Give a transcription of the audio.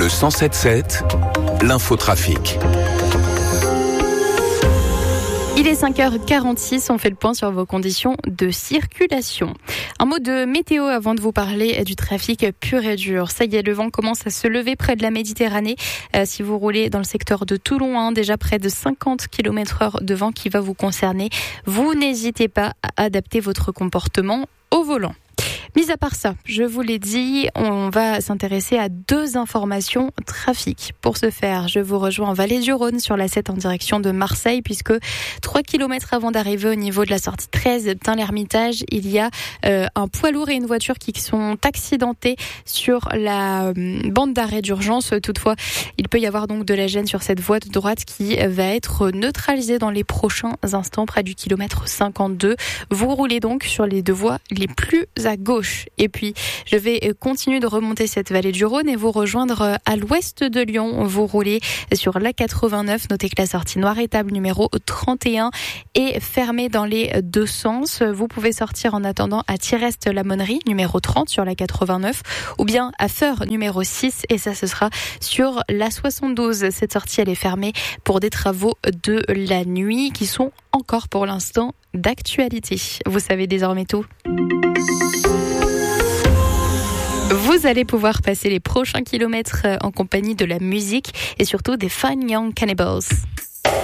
107.7, l'infotrafic. Il est 5h46, on fait le point sur vos conditions de circulation. Un mot de météo avant de vous parler du trafic pur et dur. Ça y est, le vent commence à se lever près de la Méditerranée. Si vous roulez dans le secteur de Toulon, déjà près de 50 km/h de vent qui va vous concerner, vous n'hésitez pas à adapter votre comportement au volant. Mis à part ça, je vous l'ai dit, on va s'intéresser à 2 informations trafic. Pour ce faire, je vous rejoins en Vallée du Rhône sur la 7 en direction de Marseille, puisque 3 km avant d'arriver au niveau de la sortie 13 d'Tain-l'Hermitage, il y a un poids lourd et une voiture qui sont accidentés sur la bande d'arrêt d'urgence. Toutefois, il peut y avoir donc de la gêne sur cette voie de droite qui va être neutralisée dans les prochains instants près du kilomètre 52. Vous roulez donc sur les 2 voies les plus à gauche. Et puis, je vais continuer de remonter cette vallée du Rhône et vous rejoindre à l'ouest de Lyon. Vous roulez sur l'A89. Notez que la sortie Noir-Étable numéro 31 est fermée dans les 2 sens. Vous pouvez sortir en attendant à Thirest-la-Monnerie numéro 30 sur l'A89 ou bien à Feur numéro 6 et ça ce sera sur l'A72. Cette sortie elle est fermée pour des travaux de la nuit qui sont encore pour l'instant d'actualité. Vous savez désormais tout. Vous allez pouvoir passer les prochains kilomètres en compagnie de la musique et surtout des Fine Young Cannibals.